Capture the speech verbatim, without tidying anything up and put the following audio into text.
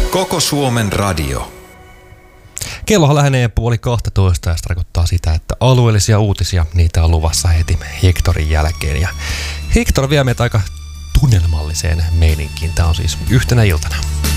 Koko Suomen radio. Kellohan lähenee puoli kahtatoista ja se tarkoittaa sitä, että alueellisia uutisia, niitä on luvassa heti Hectorin jälkeen. Ja Hector vie meitä aika tunnelmalliseen meininkiin. Tämä on siis yhtenä iltana.